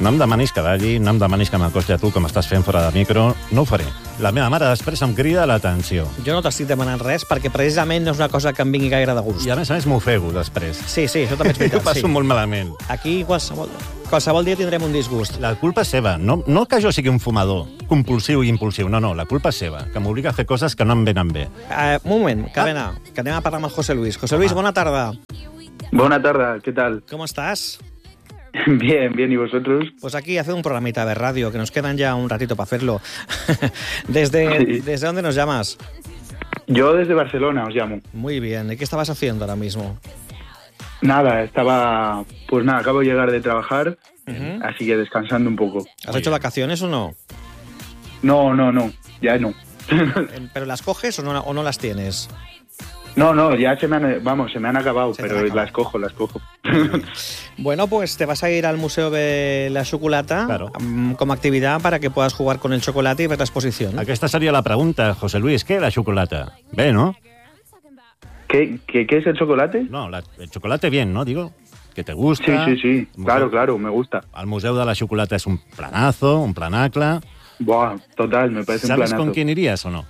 No em demanis que balli, no em demanis que m'acosti a tu com estàs fent fora de micro. No ho faré. La meva mare després em crida l'atenció. Jo no t'estic demanant res perquè precisament no és una cosa que em vingui gaire de gust. I a més m'ofego després. Sí, això també és veritat. Jo passo molt malament. Aquí qualsevol dia tindrem un disgust. La culpa és seva. No que jo sigui un fumador compulsiu i impulsiu. No, la culpa és seva, que m'obliga a fer coses que no em venen bé. Un moment, que anem a parlar amb el José Luis. José Luis, bona tarda. Buena tarde, ¿qué tal? ¿Cómo estás? Bien, ¿y vosotros? Pues aquí hace un programita de radio, que nos quedan ya un ratito para hacerlo. ¿Desde dónde nos llamas? Yo desde Barcelona os llamo. Muy bien, ¿y qué estabas haciendo ahora mismo? Nada, acabo de llegar de trabajar, así que descansando un poco. ¿Has hecho vacaciones o no? No, ya no. ¿Pero las coges o no las tienes? No, ya se me han acabado, pero las cojo. Bueno, pues te vas a ir al Museo de la Xocolata como actividad para que puedas jugar con el chocolate y ver la exposición. Aquesta seria la pregunta, José Luis. ¿Qué es la xocolata? Bé, ¿no? ¿Qué es el chocolate? No, el chocolate bien, ¿no? Digo, que te gusta. Sí. Claro, me gusta. El Museu de la Xocolata és un planazo, un planacle. Buah, total, me parece un planazo. ¿Sabes con quién irías o no?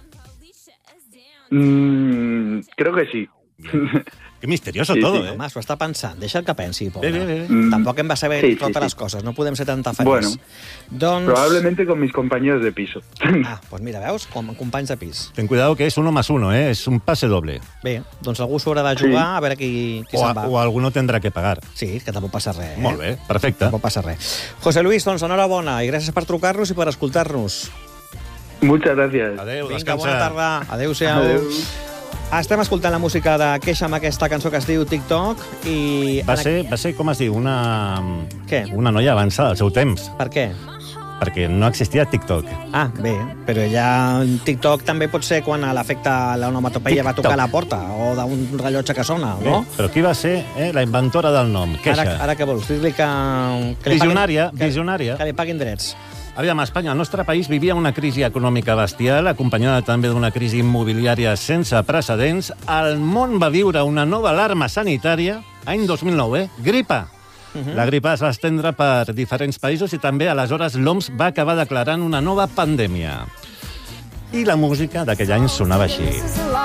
Creo que sí. Que misterioso todo, sí. eh? Home, s'ho està pensant. Deixa que pensi, pobre. Bé. Tampoc hem de saber totes les coses. No podem ser tan tafarers. Bueno, doncs... probablemente con mis compañeros de piso. Pues mira, veus? Com companys de pis. Ten cuidado que és 1+1, eh? És un pase doble. Bé, doncs algú s'ho haurà de jugar, a veure qui se'n va. O algú no tendrà que pagar. Sí, que tampoc passa res. Molt bé, perfecte. Tampoc passa res. José Luis, doncs enhorabona i gràcies per trucar-nos i per escoltar-nos. Muchas gracias. Adéu, Vinga, descansa. bona tarda. Adéu-siau. Estem escoltant la música de Queixa amb aquesta cançó que es diu TikTok i... Va ser, com es diu, Què? Una noia avançada al seu temps. Per què? Perquè no existia TikTok. Bé, però ja TikTok també pot ser quan a l'efecte l'onomatopeia va tocar a la porta o d'un rellotge que sona, no? Però qui va ser la inventora del nom? Queixa. Ara què vols? Dir-li que... Visionària. Que li paguin drets. Aviam, a Espanya, el nostre país vivia una crisi econòmica bestial, acompanyada també d'una crisi immobiliària sense precedents. El món va viure una nova alarma sanitària, any 2009, gripa. La gripa es va estendre per diferents països i també, aleshores, l'OMS va acabar declarant una nova pandèmia. I la música d'aquell any sonava així.